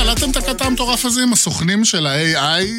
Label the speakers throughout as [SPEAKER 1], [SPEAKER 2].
[SPEAKER 1] קלטתם את הקטע המטורף הזה עם הסוכנים של ה-AI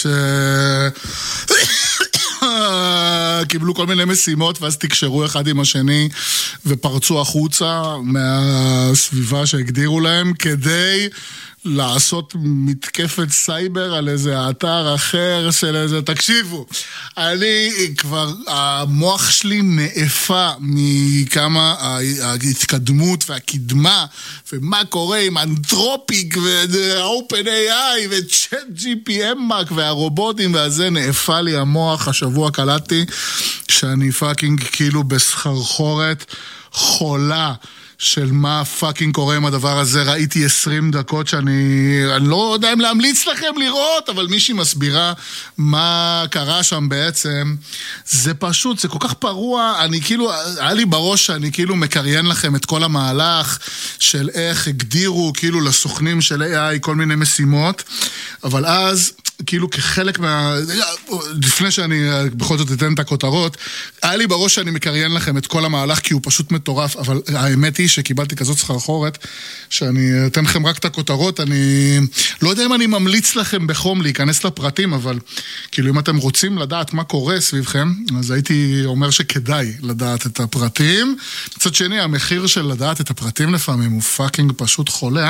[SPEAKER 1] קיבלו כל מיני משימות ואז תקשרו אחד עם השני ופרצו החוצה מהסביבה שהגדירו להם כדי לעשות מתקפת סייבר על איזה אתר אחר של איזה, תקשיבו, אני כבר, המוח שלי נאפה מכמה ההתקדמות והקדמה, ומה קורה עם אנתרופיק ו-OpenAI ו-ChatGPT והרובוטים והזה, נאפה לי המוח. השבוע קלטתי שאני פאקינג כאילו בסחרחורת חולה של מה פאקינג קורה עם הדבר הזה. ראיתי 20 דקות אני לא יודע אם להמליץ לכם לראות, אבל מישהי מסבירה מה קרה שם בעצם. זה פשוט, זה כל כך פרוע, אני כאילו, היה לי בראש שאני כאילו מקריין לכם את כל המהלך של איך הגדירו כאילו לסוכנים של AI כל מיני משימות, אבל אז כאילו כחלק לפני שאני בכל זאת אתן את הכותרות, היה לי בראש שאני מקריין לכם את כל המהלך כי הוא פשוט מטורף, אבל האמת היא שקיבלתי כזאת סחרחורת שאני אתן לכם רק את הכותרות. אני לא יודע אם אני ממליץ לכם בחום להיכנס לפרטים, אבל כאילו אם אתם רוצים לדעת מה קורה סביבכם, אז הייתי אומר שכדאי לדעת את הפרטים. מצד שני, המחיר של לדעת את הפרטים לפעמים הוא פאקינג פשוט חולה.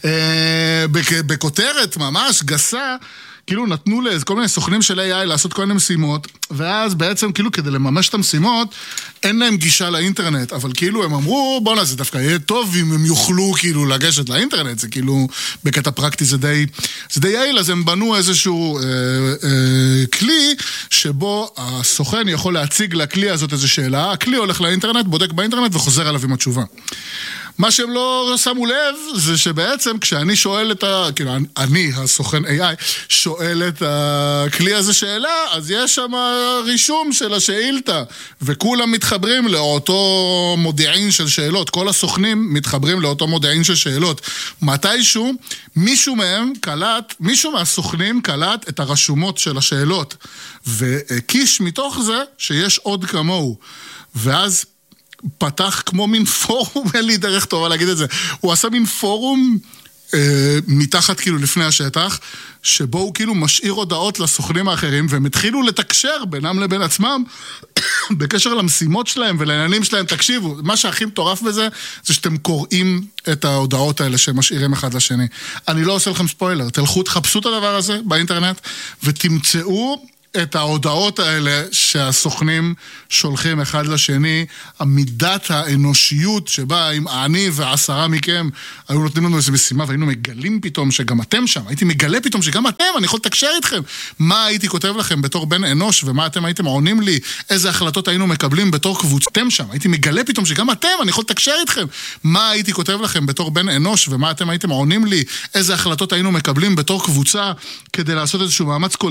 [SPEAKER 1] בכותרת ממש גסה, כאילו נתנו כל מיני סוכנים של AI לעשות כל מיני משימות, ואז בעצם כאילו כדי לממש את המשימות, אין להם גישה לאינטרנט, אבל כאילו הם אמרו, בוא'נה, זה דווקא יהיה טוב אם הם יוכלו כאילו לגשת לאינטרנט, זה כאילו בקטע פרקטי זה די יעיל, אז הם בנו איזשהו כלי, שבו הסוכן יכול להציג לכלי הזאת איזו שאלה, הכלי הולך לאינטרנט, בודק באינטרנט וחוזר עליו עם התשובה. מה שהם לא שמו לב, זה שבעצם כשאני שואל כאילו, אני, הסוכן AI, שואל את הכלי הזה שאלה, אז יש שם רישום של השאילתה, וכולם מתחברים לאותו מודיעין של שאלות, כל הסוכנים מתחברים לאותו מודיעין של שאלות. מתישהו, מישהו מהסוכנים קלט את הרשומות של השאלות, וקיש מתוך זה שיש עוד כמוהו, ואז פתח כמו מין פורום, אין לי דרך טובה להגיד את זה, הוא עשה מין פורום מתחת כאילו לפני השטח, שבו הוא כאילו משאיר הודעות לסוכנים האחרים, והם התחילו לתקשר בינם לבין עצמם, בקשר למשימות שלהם ולעניינים שלהם. תקשיבו, מה שהכי מטורף בזה, זה שאתם קוראים את ההודעות האלה שהם משאירים אחד לשני. אני לא עושה לכם ספוילר, תלכו, תחפשו את הדבר הזה באינטרנט, ותמצאו את ההודעות האלה שהסוכנים שולחים אחד לשני, המידת האנושיות שבה אם אני ו10 מכם היו נותנים לנו איזו משימה והיינו מגלים פתאום שגם אתם שם, הייתי מגלה פתאום שגם אתם, אני יכול לתקשר איתכם, מה הייתי כותב לכם בתור בן אנוש ומה אתם הייתם עונים לי, איזה החלטות היינו מקבלים בתור קבוצתם שם, הייתי מגלה פתאום שגם אתם, אני יכול לתקשר איתכם, מה הייתי כותב לכם בתור בן אנוש ומה אתם הייתם עונים לי, איזה החלטות היינו מקבלים בתור קבוצה כדי לעשות איזשהו מאמץ